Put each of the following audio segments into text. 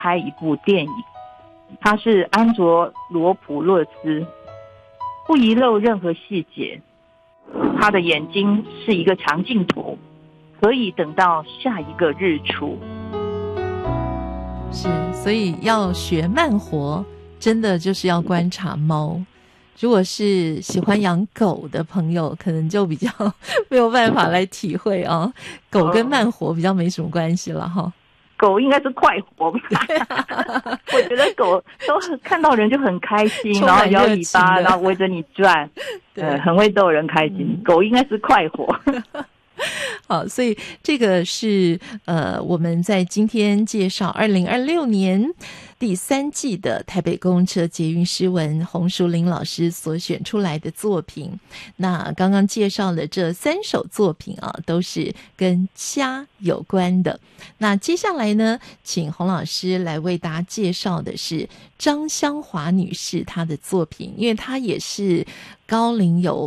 拍一部电影，他是安卓罗普洛斯，不遗漏任何细节。他的眼睛是一个长镜头，可以等到下一个日出。 是，所以要学慢活，真的就是要观察猫。如果是喜欢养狗的朋友，可能就比较没有办法来体会啊。狗跟慢活比较没什么关系了哈。 狗应该是快活吧？我觉得狗都看到人就很开心，然后摇尾巴，然后围着你转，很会逗人开心。狗应该是快活。 好，所以这个是我们在今天介绍2026年第3季的台北公车捷运诗文洪淑玲老师所选出来的作品。那刚刚介绍的这3首作品啊，都是跟家有关的。那接下来呢，请洪老师来为大家介绍的是张香华女士她的作品，因为她也是高龄有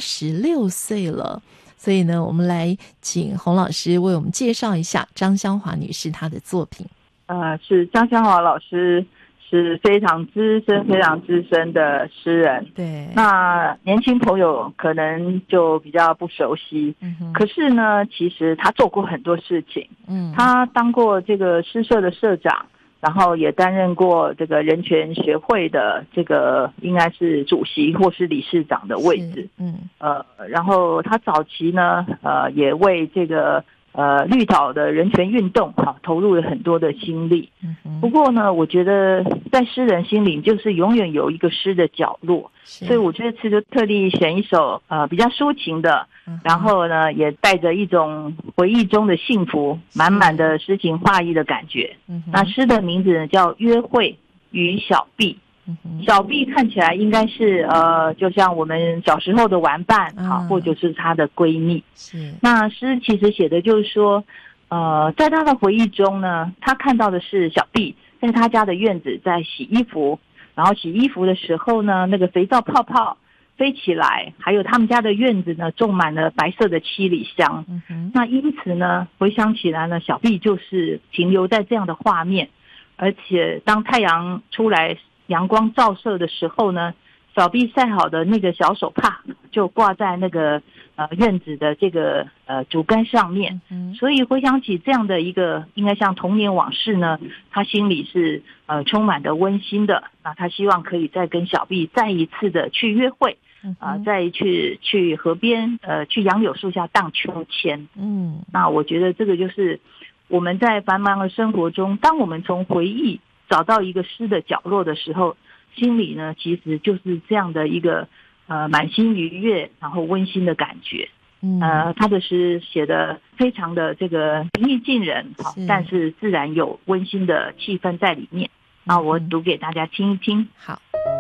86岁了。所以呢，我们来请洪老师为我们介绍一下张香华女士她的作品。 是张香华老师是非常资深的诗人。 对， 那年轻朋友可能就比较不熟悉。可是呢，其实他做过很多事情。他当过这个诗社的社长，然后也担任过这个人权学会的这个应该是主席或是理事长的位置。然后他早期呢，也为这个绿岛的人权运动投入了很多的心力。不过呢，我觉得在诗人心里就是永远有一个诗的角落，所以我这次就特地选一首比较抒情的，然后呢也带着一种回忆中的幸福，满满的诗情画意的感觉。那诗的名字呢叫《约会与小碧》。小碧看起来应该是就像我们小时候的玩伴或者是她的闺蜜。那诗其实写的就是说在她的回忆中呢，她看到的是小碧在她家的院子在洗衣服，然后洗衣服的时候呢，那个肥皂泡泡飞起来，还有他们家的院子呢种满了白色的七里香。那因此呢，回想起来呢，小碧就是停留在这样的画面。而且当太阳出来，阳光照射的时候呢，小碧晒好的那个小手帕就挂在那个院子的这个竹竿上面。所以回想起这样的一个应该像童年往事呢，他心里是充满的温馨的。那他希望可以再跟小碧再一次的去约会，再去河边去杨柳树下荡秋千。那我觉得这个就是我们在繁忙的生活中，当我们从回忆找到一个诗的角落的时候，心里呢其实就是这样的一个满心愉悦然后温馨的感觉。他的诗写得非常的这个平易近人，但是自然有温馨的气氛在里面。那我读给大家听一听。 好。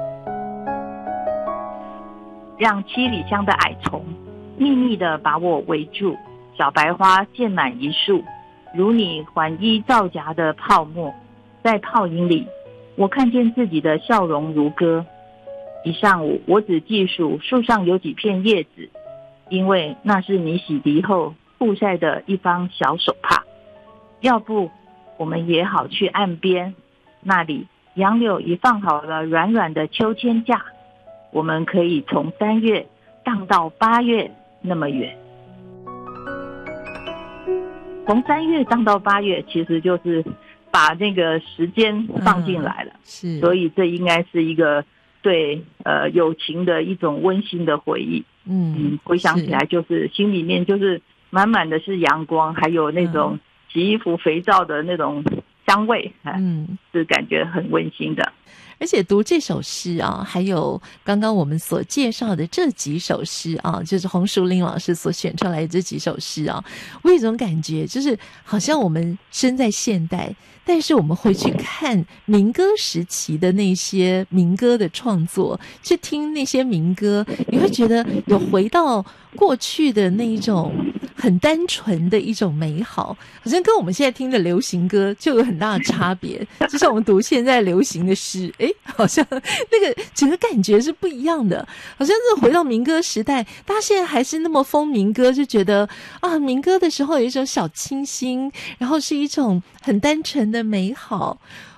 让七里香的矮丛密密地把我围住，小白花溅满一树，如你环衣皂荚的泡沫。在泡影里，我看见自己的笑容如歌。一上午我只记数树上有几片叶子，因为那是你洗涤后曝晒的一方小手帕。要不我们也好去岸边，那里杨柳已放好了软软的秋千架，我们可以从3月荡到8月那么远。从3月荡到8月其实就是把那个时间放进来了。所以这应该是一个对友情的一种温馨的回忆。回想起来就是心里面就是满满的是阳光，还有那种洗衣服肥皂的那种香味。是感觉很温馨的。 而且读这首诗啊，还有刚刚我们所介绍的这几首诗啊，就是洪淑玲老师所选出来的这几首诗啊，我有一种感觉，就是好像我们身在现代，但是我们会去看民歌时期的那些民歌的创作，去听那些民歌，你会觉得有回到过去的那一种很单纯的一种美好，好像跟我们现在听的流行歌就有很大的差别。就像我们读现在流行的诗，好像那个整个感觉是不一样的，好像是回到民歌时代，大家现在还是那么疯民歌，就觉得啊，民歌的时候有一种小清新，然后是一种很单纯的美好。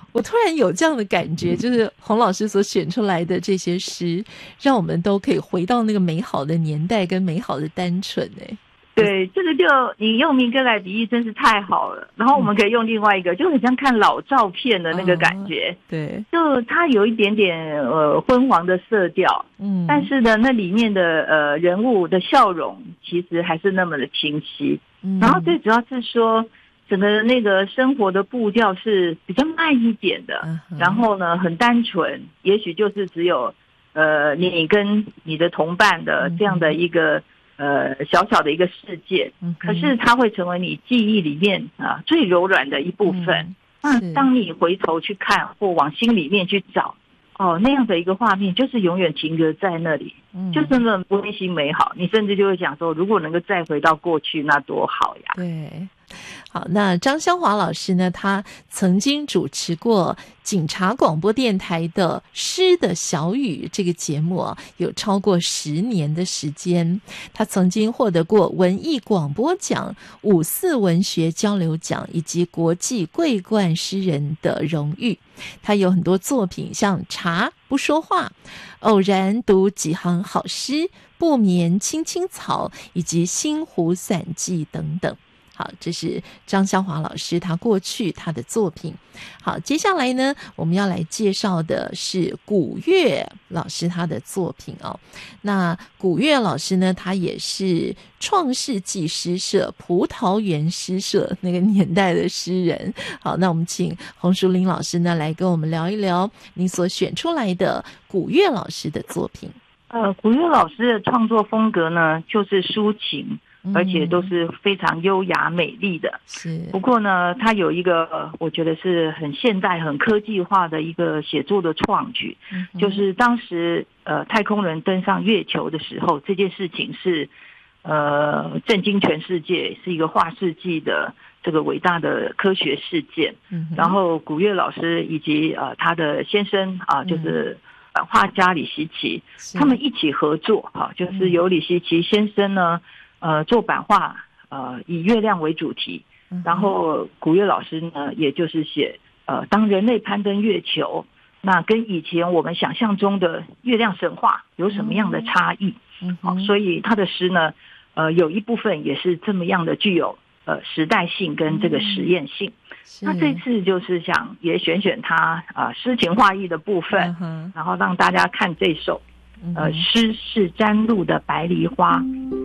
我突然有这样的感觉，就是洪老师所选出来的这些诗，让我们都可以回到那个美好的年代跟美好的单纯。 对，这个就你用民歌来比喻真是太好了。然后我们可以用另外一个，就很像看老照片的那个感觉。 对， 就它有一点点昏黄的色调，但是呢，那里面的人物的笑容其实还是那么的清晰。然后最主要是说，整个那个生活的步调是比较慢一点的，然后呢很单纯，也许就是只有你跟你的同伴的这样的一个小小的一个世界，可是它会成为你记忆里面最柔软的一部分。那当你回头去看或往心里面去找，那样的一个画面就是永远停留在那里，就真的温馨美好。你甚至就会想说，如果能够再回到过去，那多好呀。 对。好，那张湘华老师呢，他曾经主持过警察广播电台的诗的小语这个节目有超过10年的时间。他曾经获得过文艺广播奖、5·4文学交流奖以及国际桂冠诗人的荣誉。他有很多作品，像茶不说话、偶然读几行好诗、不眠青青草以及星湖散记等等。好，这是张湘华老师他过去他的作品。好，接下来呢，我们要来介绍的是古月老师他的作品那古月老师呢，他也是创世纪诗社、葡萄园诗社那个年代的诗人。好，那我们请洪淑玲老师呢来跟我们聊一聊您所选出来的古月老师的作品。 古月老师的创作风格呢，就是抒情。而且都是非常优雅美丽的。 是。 不过呢，它有一个我觉得是很现代、很科技化的一个写作的创举，就是当时太空人登上月球的时候，这件事情是震惊全世界，是一个划世纪的这个伟大的科学事件。然后古月老师以及他的先生就是画家李希奇，他们一起合作就是由李希奇先生呢。做版画，以月亮为主题，然后古月老师呢，也就是写当人类攀登月球，那跟以前我们想象中的月亮神话有什么样的差异？所以他的诗呢，有一部分也是这么样的具有时代性跟这个实验性。那这次就是想也选他诗情画意的部分，然后让大家看这首诗是沾露的白梨花。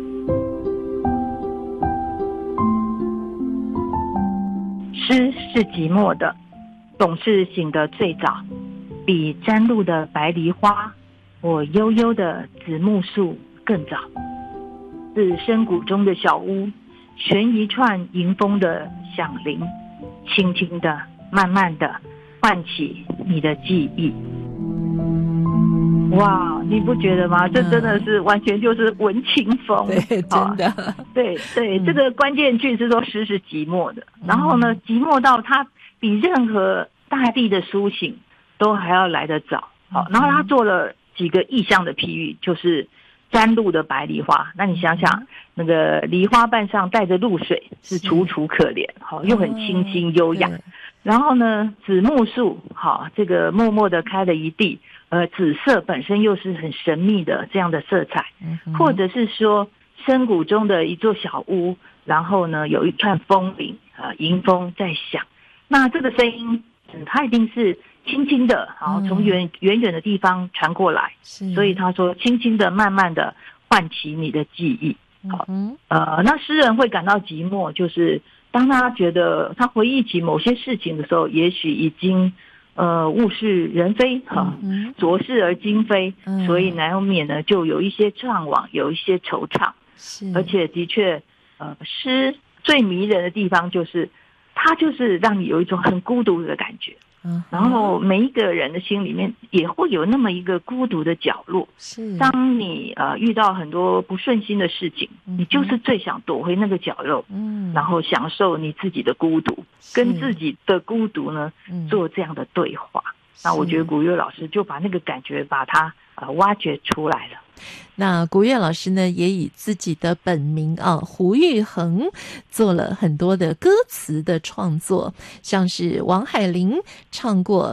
诗是寂寞的，总是醒得最早，比沾露的白梨花，我悠悠的紫木树更早。自深谷中的小屋，悬一串迎风的响铃，轻轻的、慢慢的唤起你的记忆。哇，你不觉得吗？这真的是完全就是文青风。 对，真的。 对，这个关键句是说诗是寂寞的，然后呢，寂寞到它比任何大地的苏醒都还要来得早。好，然后他做了几个意象的譬喻，就是沾露的白梨花。那你想想，那个梨花瓣上带着露水，是楚楚可怜，好，又很清新优雅。然后呢，紫木树，好，这个默默的开了一地。紫色本身又是很神秘的这样的色彩，或者是说深谷中的一座小屋，然后呢有一串风铃，迎风在响。那这个声音，它一定是轻轻的，然后从远远的地方传过来，所以他说轻轻的、慢慢的唤起你的记忆。好，那诗人会感到寂寞，就是当他觉得他回忆起某些事情的时候，也许已经。物是人非浊世而今非，所以难免呢就有一些怅惘，有一些惆怅。而且的确，诗最迷人的地方就是它就是让你有一种很孤独的感觉。然后每一个人的心里面也会有那么一个孤独的角落。当你遇到很多不顺心的事情，你就是最想躲回那个角落，然后享受你自己的孤独，跟自己的孤独呢做这样的对话。那我觉得古月老师就把那个感觉把它挖掘出来了。 那国乐老师呢，也以自己的本名胡玉衡做了很多的歌词的创作，像是王海玲唱过